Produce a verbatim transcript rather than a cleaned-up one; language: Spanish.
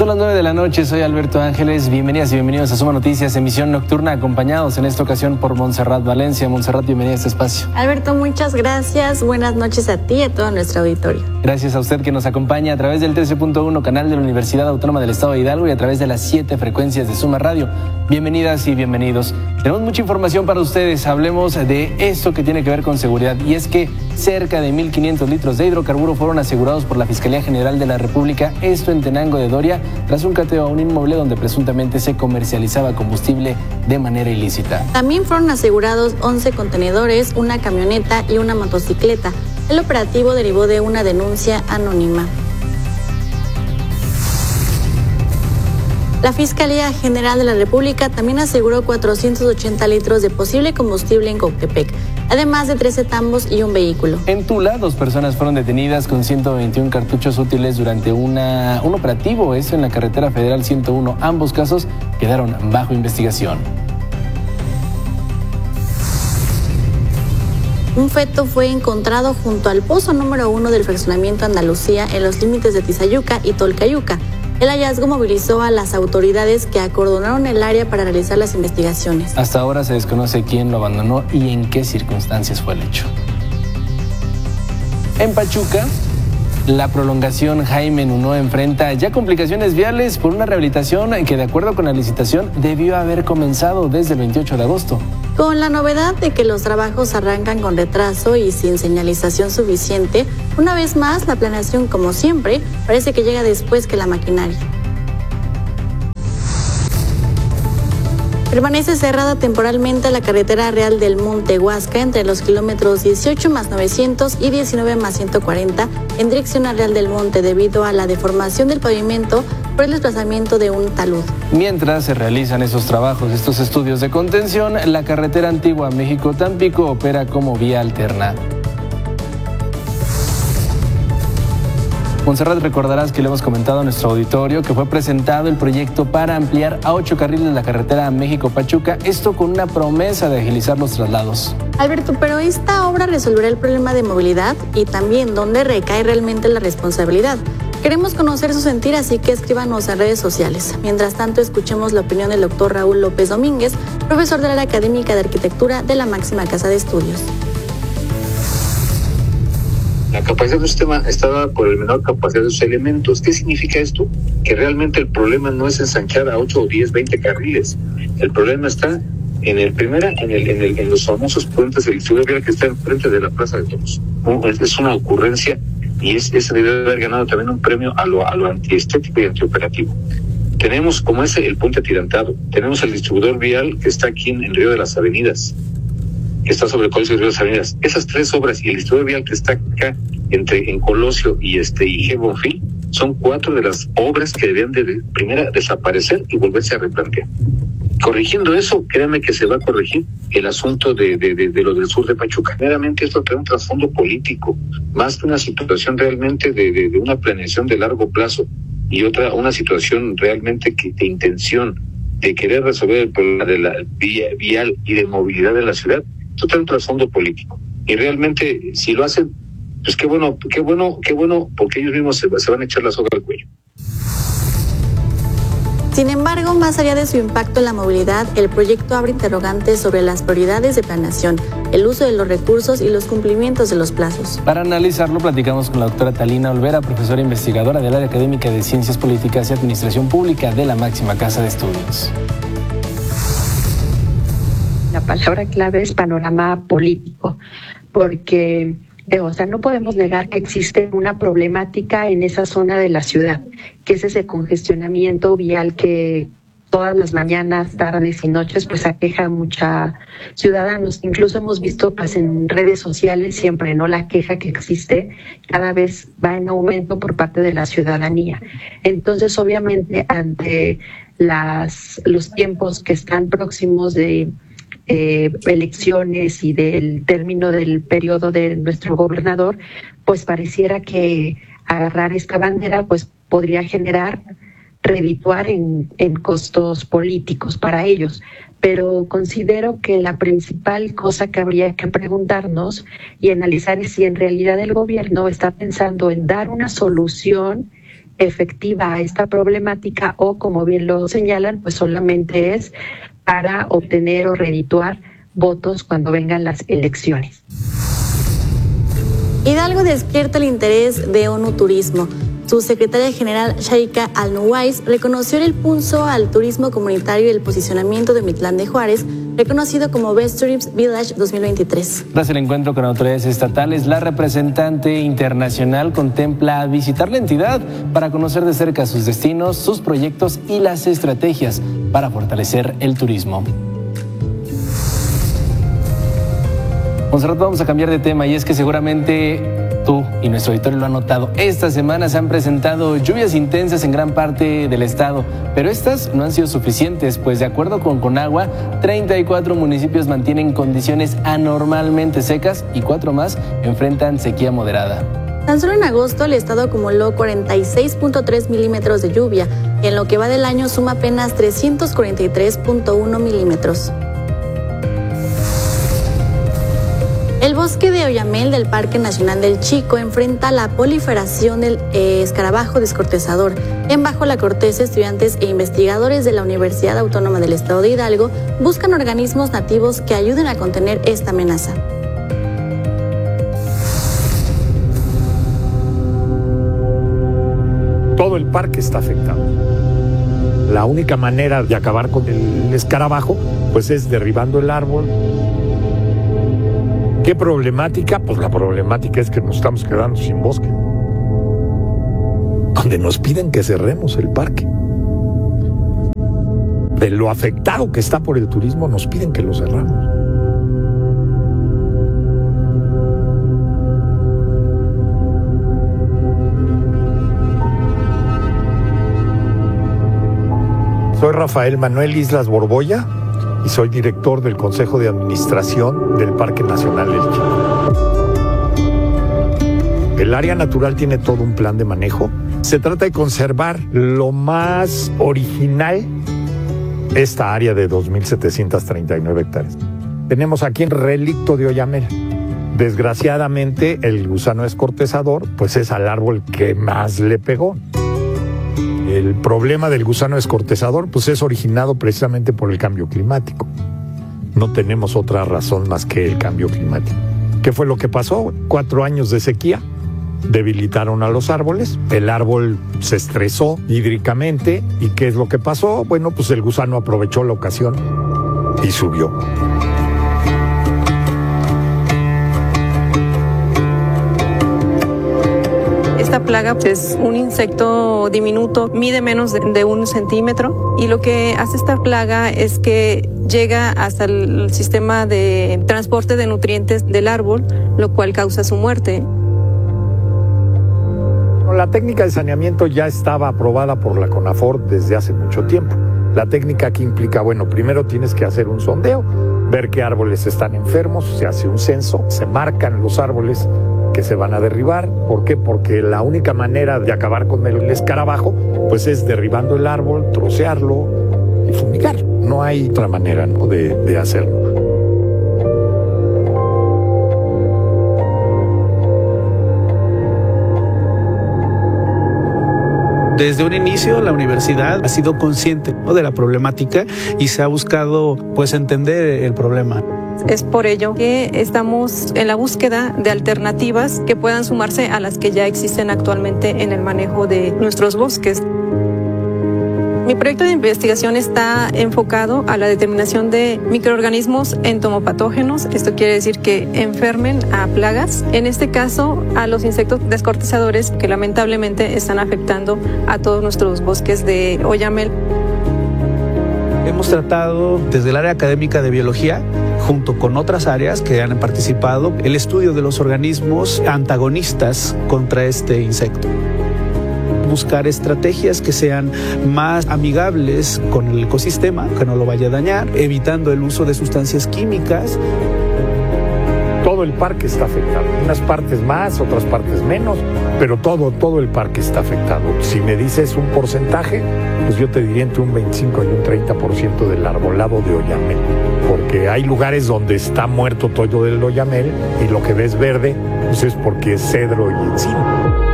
Son las nueve de la noche, soy Alberto Ángeles, bienvenidas y bienvenidos a Suma Noticias, emisión nocturna, acompañados en esta ocasión por Montserrat Valencia. Montserrat, bienvenida a este espacio. Alberto, muchas gracias, buenas noches a ti y a todo nuestro auditorio. Gracias a usted que nos acompaña a través del trece punto uno canal de la Universidad Autónoma del Estado de Hidalgo y a través de las siete frecuencias de Suma Radio. Bienvenidas y bienvenidos. Tenemos mucha información para ustedes, hablemos de esto que tiene que ver con seguridad, y es que cerca de mil quinientos litros de hidrocarburo fueron asegurados por la Fiscalía General de la República, esto en Tenango de Doria, tras un cateo a un inmueble donde presuntamente se comercializaba combustible de manera ilícita. También fueron asegurados once contenedores, una camioneta y una motocicleta. El operativo derivó de una denuncia anónima. La Fiscalía General de la República también aseguró cuatrocientos ochenta litros de posible combustible en Coctepec, además de trece tambos y un vehículo. En Tula, dos personas fueron detenidas con ciento veintiún cartuchos útiles durante una, un operativo, eso en la carretera federal ciento uno. Ambos casos quedaron bajo investigación. Un feto fue encontrado junto al pozo número uno del fraccionamiento Andalucía en los límites de Tizayuca y Tolcayuca. El hallazgo movilizó a las autoridades que acordonaron el área para realizar las investigaciones. Hasta ahora se desconoce quién lo abandonó y en qué circunstancias fue el hecho. En Pachuca, la prolongación Jaime Nuno enfrenta ya complicaciones viales por una rehabilitación que, de acuerdo con la licitación, debió haber comenzado desde el veintiocho de agosto. Con la novedad de que los trabajos arrancan con retraso y sin señalización suficiente, una vez más la planeación, como siempre, parece que llega después que la maquinaria. Permanece cerrada temporalmente la carretera real del Monte Huasca entre los kilómetros dieciocho más novecientos y diecinueve más ciento cuarenta en dirección a Real del Monte debido a la deformación del pavimento por el desplazamiento de un talud. Mientras se realizan esos trabajos, estos estudios de contención, la carretera antigua México-Tampico opera como vía alterna. Montserrat, recordarás que le hemos comentado a nuestro auditorio que fue presentado el proyecto para ampliar a ocho carriles la carretera México-Pachuca, esto con una promesa de agilizar los traslados. Alberto, pero esta obra resolverá el problema de movilidad y también dónde recae realmente la responsabilidad. Queremos conocer su sentir, así que escríbanos en redes sociales. Mientras tanto, escuchemos la opinión del doctor Raúl López Domínguez, profesor del área académica de arquitectura de la máxima casa de estudios. La capacidad de un sistema está dada por el menor capacidad de sus elementos. ¿Qué significa esto? Que realmente el problema no es ensanchar a ocho, diez, veinte carriles. El problema está en el primera, en el, en el, en los famosos puentes del distribuidor vial que está enfrente de la Plaza de Toros. Es una ocurrencia y es, ese debe haber ganado también un premio a lo, a lo antiestético y antioperativo. Tenemos como ese el puente atirantado. Tenemos el distribuidor vial que está aquí en el Río de las Avenidas, que está sobre Colosio y Río de las Avenidas. Esas tres obras y el distribuidor vial que está acá entre en Colosio y este y G. Bonfil son cuatro de las obras que debían de, de primera desaparecer y volverse a replantear. Corrigiendo eso, créanme que se va a corregir el asunto de, de, de, de lo del sur de Pachuca. Meramente esto trae un trasfondo político, más que una situación realmente de, de, de una planeación de largo plazo y otra una situación realmente que, de intención de querer resolver el problema de la vía, vial y de movilidad de la ciudad. Esto trae un trasfondo político. Y realmente, si lo hacen, pues qué bueno, qué bueno, qué bueno, porque ellos mismos se, se van a echar la soga al cuello. Sin embargo, más allá de su impacto en la movilidad, el proyecto abre interrogantes sobre las prioridades de planeación, el uso de los recursos y los cumplimientos de los plazos. Para analizarlo, platicamos con la doctora Talina Olvera, profesora investigadora del área académica de Ciencias Políticas y Administración Pública de la máxima casa de estudios. La palabra clave es panorama político, porque o sea, no podemos negar que existe una problemática en esa zona de la ciudad, que es ese congestionamiento vial que todas las mañanas, tardes y noches pues aqueja a muchos ciudadanos. Incluso hemos visto pues en redes sociales siempre, ¿no?, la queja que existe cada vez va en aumento por parte de la ciudadanía. Entonces, obviamente, ante las los tiempos que están próximos de Eh, elecciones y del término del periodo de nuestro gobernador, pues pareciera que agarrar esta bandera pues podría generar, redituar en, en costos políticos para ellos. Pero considero que la principal cosa que habría que preguntarnos y analizar es si en realidad el gobierno está pensando en dar una solución efectiva a esta problemática o, como bien lo señalan, pues solamente es para obtener o redituar votos cuando vengan las elecciones. Hidalgo despierta el interés de ONU Turismo. Su secretaria general, Shaika Al-Nuwais, reconoció el impulso al turismo comunitario y el posicionamiento de Mitlán de Juárez, reconocido como Best Tourist Village dos mil veintitrés. Tras el encuentro con autoridades estatales, la representante internacional contempla visitar la entidad para conocer de cerca sus destinos, sus proyectos y las estrategias para fortalecer el turismo. Monserrat, vamos a cambiar de tema y es que seguramente tú y nuestro auditorio lo han notado. Esta semana se han presentado lluvias intensas en gran parte del estado, pero estas no han sido suficientes, pues de acuerdo con Conagua, treinta y cuatro municipios mantienen condiciones anormalmente secas y cuatro más enfrentan sequía moderada. Tan solo en agosto el estado acumuló cuarenta y seis punto tres milímetros de lluvia y en lo que va del año suma apenas trescientos cuarenta y tres punto uno milímetros. El bosque de Oyamel del Parque Nacional del Chico enfrenta la proliferación del eh, escarabajo descortezador. En Bajo la Corteza, estudiantes e investigadores de la Universidad Autónoma del Estado de Hidalgo buscan organismos nativos que ayuden a contener esta amenaza. Todo el parque está afectado. La única manera de acabar con el escarabajo, pues es derribando el árbol. ¿Qué problemática? Pues la problemática es que nos estamos quedando sin bosque. Donde nos piden que cerremos el parque. De lo afectado que está por el turismo, nos piden que lo cerramos. Soy Rafael Manuel Islas Borbolla y soy director del Consejo de Administración del Parque Nacional del Chico. El área natural tiene todo un plan de manejo. Se trata de conservar lo más original esta área de dos mil setecientas treinta y nueve hectáreas. Tenemos aquí el relicto de Oyamel. Desgraciadamente, el gusano escortezador pues es al árbol que más le pegó. El problema del gusano escortezador pues es originado precisamente por el cambio climático. No tenemos otra razón más que el cambio climático. ¿Qué fue lo que pasó? Cuatro años de sequía debilitaron a los árboles, el árbol se estresó hídricamente y ¿qué es lo que pasó? Bueno, pues el gusano aprovechó la ocasión y subió. Esta plaga es un insecto diminuto, mide menos de, de un centímetro y lo que hace esta plaga es que llega hasta el sistema de transporte de nutrientes del árbol, lo cual causa su muerte. La técnica de saneamiento ya estaba aprobada por la CONAFOR desde hace mucho tiempo. La técnica que implica, bueno, primero tienes que hacer un sondeo, ver qué árboles están enfermos, se hace un censo, se marcan los árboles que se van a derribar. ¿Por qué? Porque la única manera de acabar con el escarabajo pues es derribando el árbol, trocearlo y fumigar. No hay otra manera, ¿no?, de, de hacerlo. Desde un inicio la universidad ha sido consciente, ¿no?, de la problemática y se ha buscado pues entender el problema. Es por ello que estamos en la búsqueda de alternativas que puedan sumarse a las que ya existen actualmente en el manejo de nuestros bosques. Mi proyecto de investigación está enfocado a la determinación de microorganismos entomopatógenos. Esto quiere decir que enfermen a plagas, en este caso a los insectos descortezadores que lamentablemente están afectando a todos nuestros bosques de Oyamel. Hemos tratado desde el área académica de biología, junto con otras áreas que han participado, el estudio de los organismos antagonistas contra este insecto. Buscar estrategias que sean más amigables con el ecosistema, que no lo vaya a dañar, evitando el uso de sustancias químicas. Todo el parque está afectado, unas partes más, otras partes menos, pero todo, todo el parque está afectado. Si me dices un porcentaje, pues yo te diría entre un veinticinco y un treinta por ciento del arbolado de Oyamel, porque hay lugares donde está muerto todo el Oyamel y lo que ves verde pues es porque es cedro y encino.